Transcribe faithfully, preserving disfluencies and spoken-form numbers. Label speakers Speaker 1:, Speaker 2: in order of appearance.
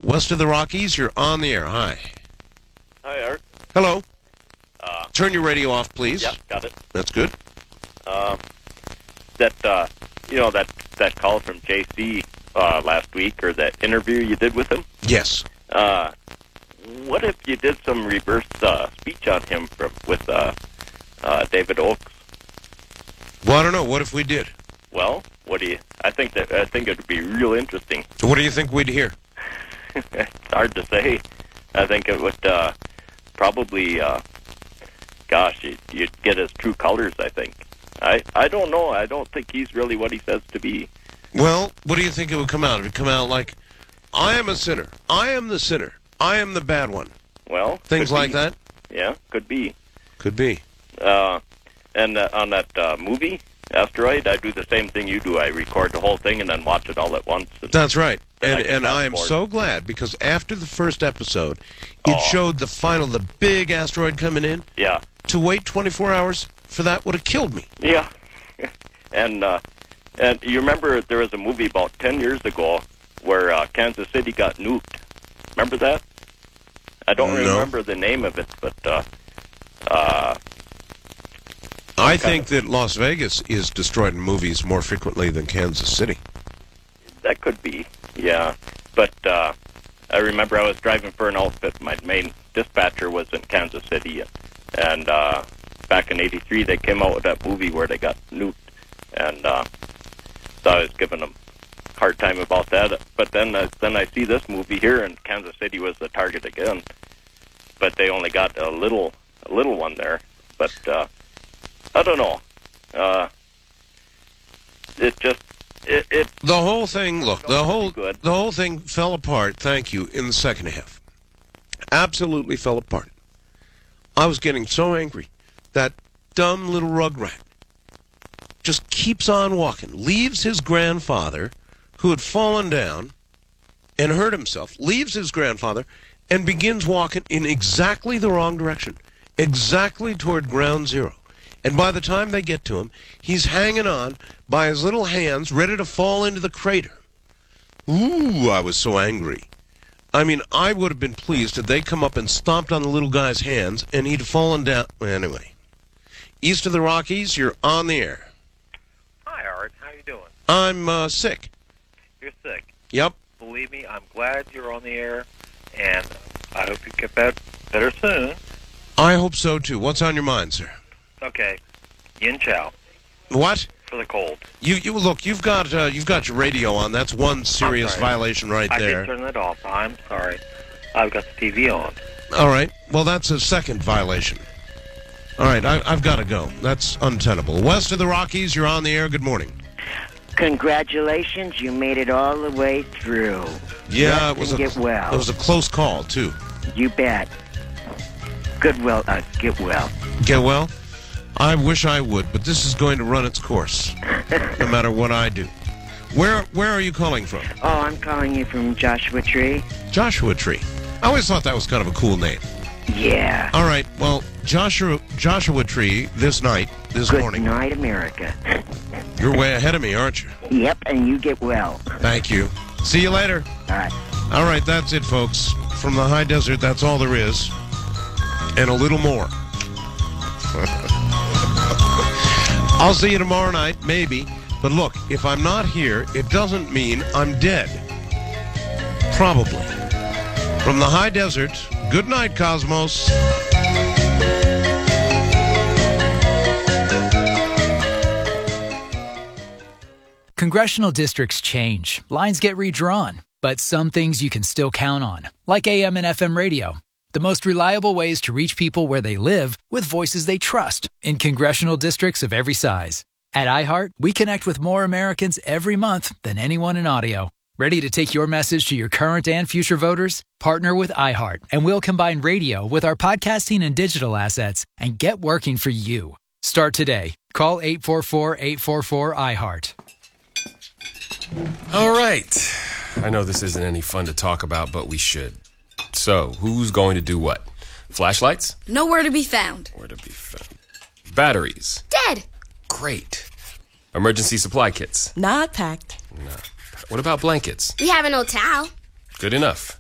Speaker 1: West of the Rockies, you're on the air. Hi.
Speaker 2: Hi, Art.
Speaker 1: Hello.
Speaker 2: Uh,
Speaker 1: Turn your radio off, please.
Speaker 2: yeah, got it.
Speaker 1: That's good.
Speaker 2: Uh, that, uh, you know, that, that call from J C uh, last week, or that interview you did with him?
Speaker 1: Yes.
Speaker 2: Uh, what if you did some reverse uh, speech on him from with uh, uh, David Oakes?
Speaker 1: Well, I don't know. What if we did?
Speaker 2: Well, what do you? I think that I think it would be real interesting.
Speaker 1: So what do you think we'd hear?
Speaker 2: It's hard to say. I think it would uh, probably, uh, gosh, you'd, you'd get his true colors. I think. I I don't know. I don't think he's really what he says to be.
Speaker 1: Well, what do you think it would come out? It would come out like, I am a sinner. I am the sinner. I am the bad one.
Speaker 2: Well,
Speaker 1: Things
Speaker 2: could
Speaker 1: like
Speaker 2: be.
Speaker 1: that?
Speaker 2: Yeah, could be.
Speaker 1: Could be.
Speaker 2: Uh, and uh, on that uh, movie, Asteroid, I do the same thing you do. I record the whole thing and then watch it all at once. And
Speaker 1: That's right.
Speaker 2: then
Speaker 1: And
Speaker 2: I
Speaker 1: and I am
Speaker 2: fast
Speaker 1: so glad, because after the first episode, it
Speaker 2: Oh.
Speaker 1: showed the final, the big asteroid coming in.
Speaker 2: Yeah,
Speaker 1: To wait twenty-four hours for that would have killed me.
Speaker 2: yeah. and uh, and you remember there was a movie about ten years ago where uh, Kansas City got nuked. Remember that? I don't
Speaker 1: No.
Speaker 2: remember the name of it, but uh, uh,
Speaker 1: I think that Las Vegas is destroyed in movies more frequently than Kansas City.
Speaker 2: that could be. Yeah, but uh, I remember I was driving for an outfit. My main dispatcher was in Kansas City, and uh, back in eighty-three they came out with that movie where they got nuked, and uh, so I was giving them a hard time about that. But then, uh, then I see this movie here, and Kansas City was the target again, but they only got a little, a little one there. But uh, I don't know. Uh, it just. It, it
Speaker 1: The whole thing, look, the whole
Speaker 2: Good.
Speaker 1: the whole thing fell apart, thank you, in the second half. Absolutely fell apart. I was getting so angry. That dumb little rugrat just keeps on walking, leaves his grandfather, who had fallen down and hurt himself, leaves his grandfather and begins walking in exactly the wrong direction, exactly toward ground zero. And by the time they get to him, he's hanging on by his little hands, ready to fall into the crater. Ooh, I was so angry. I mean, I would have been pleased if they come up and stomped on the little guy's hands and he'd fallen down. Anyway, East of the Rockies, you're on the air.
Speaker 3: Hi, Art. How you doing?
Speaker 1: I'm uh, sick.
Speaker 3: You're sick.
Speaker 1: Yep.
Speaker 3: Believe me, I'm glad you're on the air, and I hope you get better, better soon.
Speaker 1: I hope so, too. What's on your mind, sir?
Speaker 3: Okay. Yin Chow
Speaker 1: What?
Speaker 3: for the cold.
Speaker 1: You, you look, you've got uh, you've got your radio on. That's one serious
Speaker 3: sorry.
Speaker 1: violation right
Speaker 3: I
Speaker 1: there.
Speaker 3: did turn it off. I'm sorry. I've got the T V on.
Speaker 1: All right. Well, that's a second violation. All right, I, I've got to go. That's untenable. West of the Rockies, you're on the air. Good morning.
Speaker 4: Congratulations, you made it all the way through.
Speaker 1: Yeah,
Speaker 4: Rest
Speaker 1: it was a
Speaker 4: and get well.
Speaker 1: it was a close call too.
Speaker 4: You bet. Good well, uh, get well.
Speaker 1: Get well? I wish I would, but this is going to run its course, no matter what I do. Where where are you calling from?
Speaker 4: Oh, I'm calling you from Joshua Tree.
Speaker 1: Joshua Tree. I always thought that was kind of a cool name.
Speaker 4: Yeah.
Speaker 1: All right, well, Joshua Joshua Tree this night, this
Speaker 4: Good
Speaker 1: morning.
Speaker 4: night, America.
Speaker 1: You're way ahead of me, aren't you?
Speaker 4: Yep, and you get well.
Speaker 1: Thank you. See you later.
Speaker 4: All right.
Speaker 1: All right, that's it, folks. From the high desert, that's all there is. And a little more. I'll see you tomorrow night, maybe. But look, if I'm not here, it doesn't mean I'm dead. Probably. From the high desert, good night, Cosmos.
Speaker 5: Congressional districts change, lines get redrawn, but some things you can still count on, like A M and F M radio. The most reliable ways to reach people where they live with voices they trust in congressional districts of every size. At iHeart, we connect with more Americans every month than anyone in audio. Ready to take your message to your current and future voters? Partner with iHeart, and we'll combine radio with our podcasting and digital assets and get working for you. Start today. Call eight four four, eight four four, iHeart.
Speaker 6: All right. I know this isn't any fun to talk about, but we should. So, who's going to do what? Flashlights?
Speaker 7: Nowhere to be found.
Speaker 6: Where to be found? Batteries?
Speaker 7: Dead.
Speaker 6: Great. Emergency supply kits?
Speaker 8: Not packed.
Speaker 6: No. What about blankets?
Speaker 7: We have an old towel.
Speaker 6: Good enough.